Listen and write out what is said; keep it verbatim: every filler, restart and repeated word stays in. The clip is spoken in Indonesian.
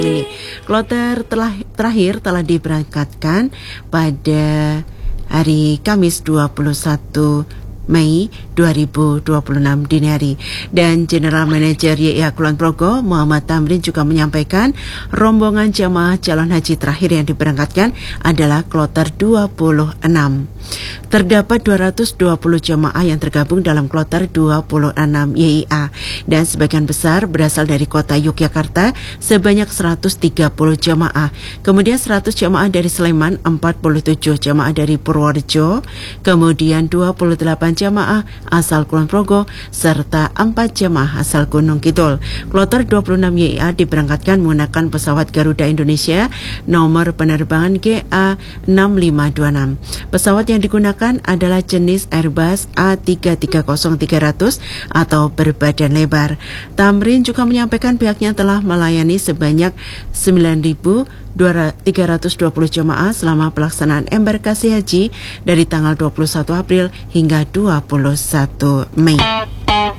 Ini kloter telah terakhir telah diberangkatkan pada hari Kamis dua puluh satu Mei dua ribu dua puluh enam dini hari. Dan General Manager Y I A Kulon Progo Muhammad Tamrin juga menyampaikan rombongan jamaah calon haji terakhir yang diberangkatkan adalah kloter dua puluh enam. Terdapat dua ratus dua puluh jamaah yang tergabung dalam kloter dua puluh enam Y I A dan sebagian besar berasal dari kota Yogyakarta sebanyak seratus tiga puluh jamaah. Kemudian seratus jamaah dari Sleman, empat puluh tujuh jamaah dari Purworejo, kemudian dua puluh delapan jamaah asal Kulon Progo serta empat jamaah asal Gunung Kidul. Kloter dua puluh enam Y I A diberangkatkan menggunakan pesawat Garuda Indonesia nomor penerbangan G A enam lima dua enam. Pesawat yang digunakan adalah jenis Airbus A tiga tiga nol tiga ratus atau berbadan lebar. Tamrin juga menyampaikan pihaknya telah melayani sebanyak sembilan ribu tiga ratus dua puluh jemaah selama pelaksanaan embarkasi haji dari tanggal dua puluh satu April hingga dua puluh satu Mei.